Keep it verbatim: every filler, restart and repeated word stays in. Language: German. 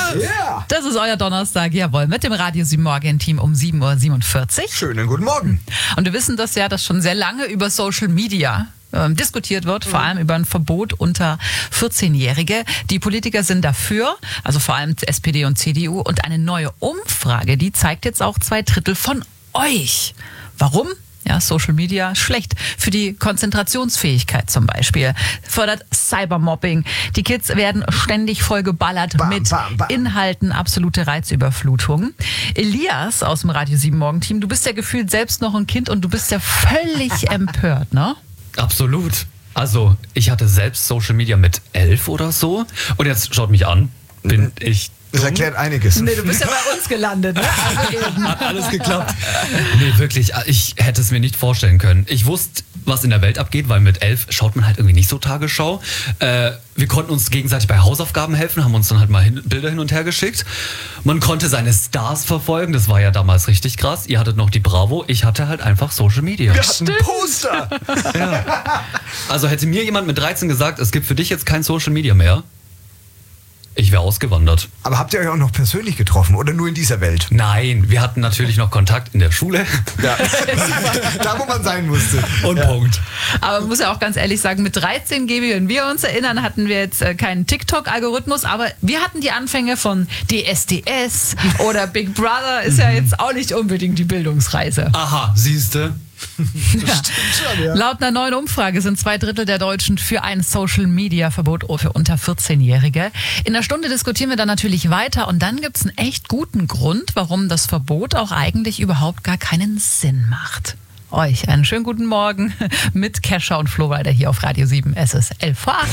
Yeah. Das ist euer Donnerstag, jawohl, mit dem Radio sieben Morgen-Team um sieben Uhr siebenundvierzig. Schönen guten Morgen. Und wir wissen das ja, dass schon sehr lange über Social Media ähm, diskutiert wird, vor allem über ein Verbot unter vierzehnjährige. Die Politiker sind dafür, also vor allem S P D und C D U. Und eine neue Umfrage, die zeigt jetzt auch zwei Drittel von euch. Warum? Ja, Social Media schlecht für die Konzentrationsfähigkeit zum Beispiel. Fördert Cybermobbing. Die Kids werden ständig vollgeballert Bam, mit bam, bam. Inhalten, absolute Reizüberflutung. Elias aus dem Radio sieben Morgen-Team, du bist ja gefühlt selbst noch ein Kind und du bist ja völlig empört, ne? Absolut. Also, ich hatte selbst Social Media mit elf oder so. Und jetzt schaut mich an. Bin ich Das dumm? erklärt einiges. Nee, du bist ja bei uns gelandet, ne? Also eben. Hat alles geklappt. Nee, wirklich. Ich hätte es mir nicht vorstellen können. Ich wusste, was in der Welt abgeht, weil mit elf schaut man halt irgendwie nicht so Tagesschau. Äh, wir konnten uns gegenseitig bei Hausaufgaben helfen, haben uns dann halt mal hin, Bilder hin und her geschickt. Man konnte seine Stars verfolgen. Das war ja damals richtig krass. Ihr hattet noch die Bravo. Ich hatte halt einfach Social Media. Wir hatten Poster. Ja. Also hätte mir jemand mit dreizehn gesagt, es gibt für dich jetzt kein Social Media mehr, ich wäre ausgewandert. Aber habt ihr euch auch noch persönlich getroffen oder nur in dieser Welt? Nein, wir hatten natürlich noch Kontakt in der Schule. Ja. Da, wo man sein musste. Und ja. Punkt. Aber man muss ja auch ganz ehrlich sagen, mit dreizehn, Gaby, wenn wir uns erinnern, hatten wir jetzt äh, keinen TikTok-Algorithmus, aber wir hatten die Anfänge von D S D S oder Big Brother, ist ja jetzt auch nicht unbedingt die Bildungsreise. Aha, siehste. Ja. Schon, ja. Laut einer neuen Umfrage sind zwei Drittel der Deutschen für ein Social-Media-Verbot für unter vierzehnjährige. In der Stunde diskutieren wir dann natürlich weiter und dann gibt es einen echt guten Grund, warum das Verbot auch eigentlich überhaupt gar keinen Sinn macht. Euch einen schönen guten Morgen mit Kesha und Flo Rider hier auf Radio sieben. Es ist elf vor acht.